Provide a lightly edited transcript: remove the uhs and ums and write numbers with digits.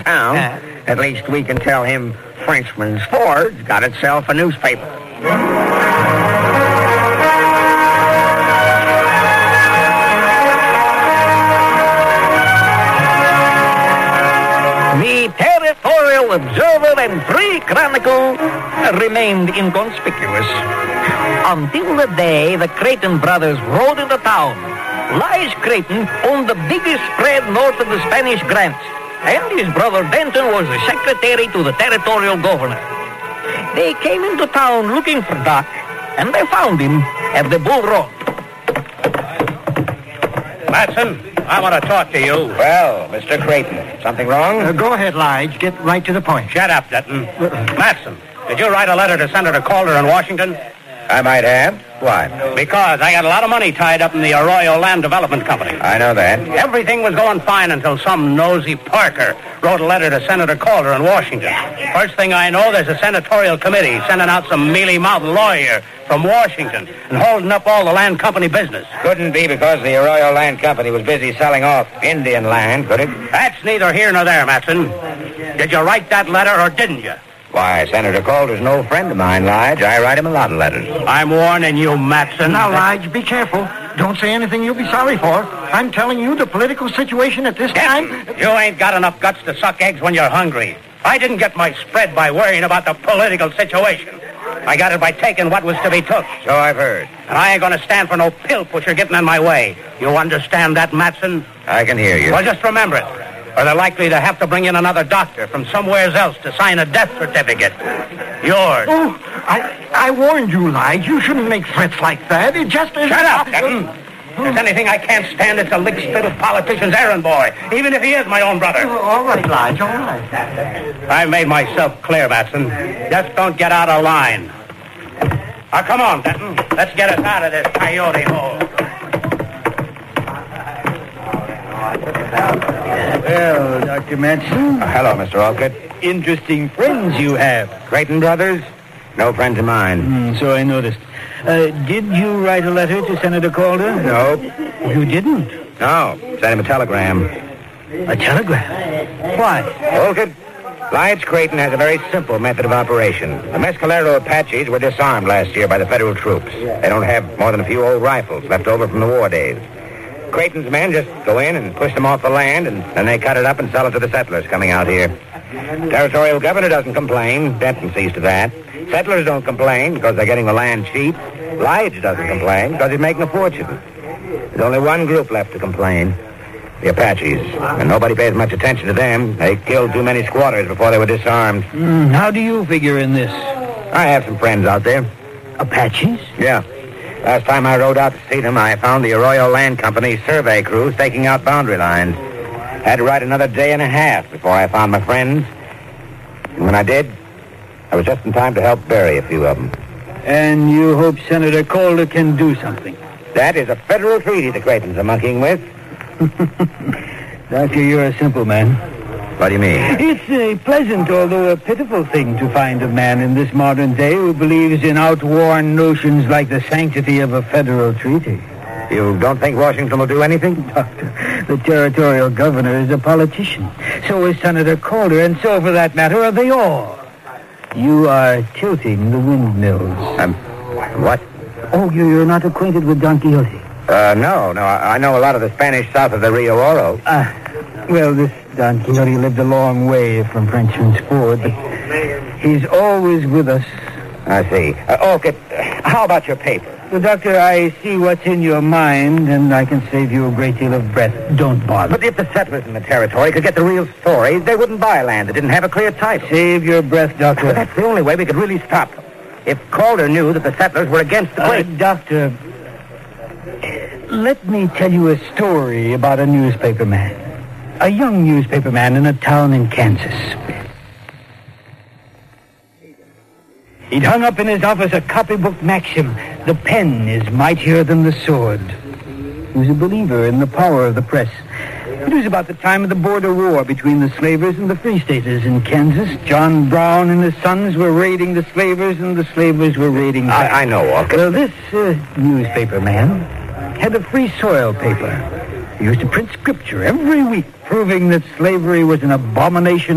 town. At least we can tell him Frenchman's Ford's got itself a newspaper. The Territorial Observer and Free Chronicle remained inconspicuous until the day the Creighton brothers rode into town. Lige Creighton owned the biggest spread north of the Spanish grants, and his brother Denton was the secretary to the territorial governor. They came into town looking for Doc, and they found him at the Bull Run. Matson, I want to talk to you. Well, Mr. Creighton, something wrong? Go ahead, Lige. Get right to the point. Shut up, Dutton. Matson, did you write a letter to Senator Calder in Washington? I might have. Why? Because I got a lot of money tied up in the Arroyo Land Development Company. I know that. Everything was going fine until some nosy Parker wrote a letter to Senator Calder in Washington. First thing I know, there's a senatorial committee sending out some mealy-mouthed lawyer from Washington and holding up all the land company business. Couldn't be because the Arroyo Land Company was busy selling off Indian land, could it? That's neither here nor there, Matson. Did you write that letter or didn't you? Why, Senator Calder's no friend of mine, Lige. I write him a lot of letters. I'm warning you, Matson. Now, Lige, be careful. Don't say anything you'll be sorry for. I'm telling you, the political situation at this time... You ain't got enough guts to suck eggs when you're hungry. I didn't get my spread by worrying about the political situation. I got it by taking what was to be took. So I've heard. And I ain't going to stand for no pill pusher getting in my way. You understand that, Matson? I can hear you. Well, just remember it. Or they're likely to have to bring in another doctor from somewhere else to sign a death certificate. Yours. Oh, I warned you, Lige. You shouldn't make threats like that. It just isn't... Shut up, Denton. If there's anything I can't stand, it's a lick-spitted politician's errand boy, even if he is my own brother. All right, Lige, all right. I made myself clear, Matson. Just don't get out of line. Now, come on, Denton. Let's get us out of this coyote hole. Well, Dr. Matson. Hello, Mr. Alcott. Interesting friends you have. Creighton brothers? No friends of mine. So I noticed. Did you write a letter to Senator Calder? No. You didn't? No. Sent him a telegram. A telegram? Why? Alcott, Lige Creighton has a very simple method of operation. The Mescalero Apaches were disarmed last year by the federal troops. They don't have more than a few old rifles left over from the war days. Creighton's men just go in and push them off the land, and then they cut it up and sell it to the settlers coming out here. Territorial governor doesn't complain. Denton sees to that. Settlers don't complain because they're getting the land cheap. Lige doesn't complain because he's making a fortune. There's only one group left to complain. The Apaches. And nobody pays much attention to them. They killed too many squatters before they were disarmed. How do you figure in this? I have some friends out there. Apaches? Yeah. Last time I rode out to see them, I found the Arroyo Land Company survey crew staking out boundary lines. Had to ride another day and a half before I found my friends. And when I did, I was just in time to help bury a few of them. And you hope Senator Calder can do something? That is a federal treaty the Creightons are monkeying with. Doctor, you're a simple man. What do you mean? It's a pleasant, although a pitiful thing to find a man in this modern day who believes in outworn notions like the sanctity of a federal treaty. You don't think Washington will do anything? Doctor, the territorial governor is a politician. So is Senator Calder, and so, for that matter, are they all. You are tilting the windmills. What? Oh, you're not acquainted with Don Quixote? No. I know a lot of the Spanish south of the Rio Oro. Well, this Don Quixote lived a long way from Frenchman's Ford, but he's always with us. I see. Okay, how about your paper? Well, Doctor, I see what's in your mind, and I can save you a great deal of breath. Don't bother. But if the settlers in the territory could get the real story, they wouldn't buy land that didn't have a clear title. Save your breath, Doctor. But that's the only way we could really stop them. If Calder knew that the settlers were against the place... Doctor, let me tell you a story about a newspaper man. A young newspaper man in a town in Kansas. He'd hung up in his office a copybook maxim, "The pen is mightier than the sword." He was a believer in the power of the press. It was about the time of the border war between the slavers and the free staters in Kansas. John Brown and his sons were raiding the slavers, and the slavers were raiding back. I know, Walker. Well, this newspaper man had a free soil paper. He used to print scripture every week proving that slavery was an abomination